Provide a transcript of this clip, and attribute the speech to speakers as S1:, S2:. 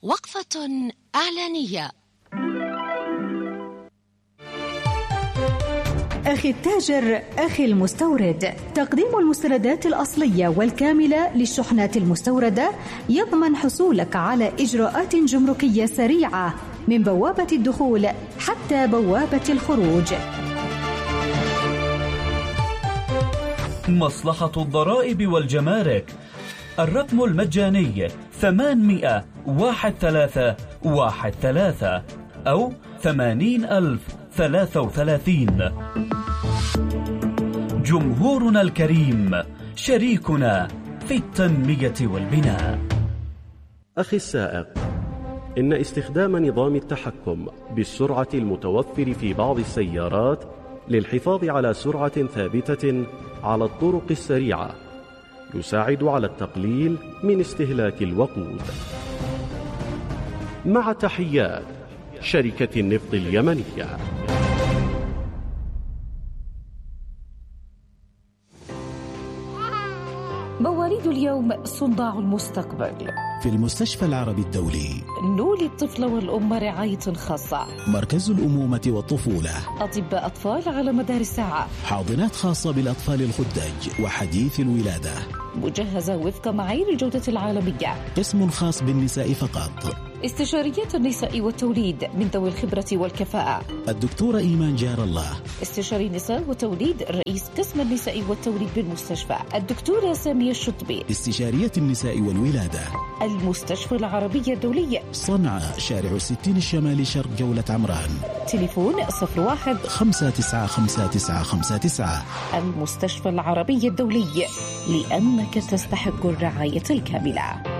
S1: وقفة إعلانية.
S2: أخي التاجر، أخي المستورد، تقديم المستندات الأصلية والكاملة للشحنات المستوردة يضمن حصولك على إجراءات جمركية سريعة من بوابة الدخول حتى بوابة الخروج.
S3: مصلحة الضرائب والجمارك، الرقم المجاني 800-1313 أو 80,033. جمهورنا الكريم شريكنا في التنمية والبناء.
S4: أخي السائق، إن استخدام نظام التحكم بالسرعة المتوفر في بعض السيارات للحفاظ على سرعة ثابتة على الطرق السريعة يساعد على التقليل من استهلاك الوقود. مع تحيات شركة النفط اليمنية.
S5: مواليد اليوم صناع المستقبل.
S6: في المستشفى العربي الدولي
S5: نولي الطفل والأم رعاية خاصة،
S6: مركز الأمومة والطفولة،
S5: أطباء أطفال على مدار الساعة،
S6: حاضنات خاصة بالأطفال الخدج وحديث الولادة،
S5: مجهزة وفق معايير الجودة العالمية،
S6: قسم خاص بالنساء فقط،
S5: استشاريات النساء والتوليد من ذوي الخبرة والكفاءة،
S6: الدكتورة إيمان جار الله،
S5: استشاري نساء وتوليد رئيس قسم النساء والتوليد بالمستشفى، الدكتورة سامية الشطبي،
S6: استشارية النساء والولادة.
S5: المستشفى العربية الدولية،
S6: صنعاء، شارع 60 الشمالي، شرق جولة عمران.
S5: تليفون
S6: 01-595959.
S5: المستشفى العربي الدولي، لأنك تستحق الرعاية الكاملة.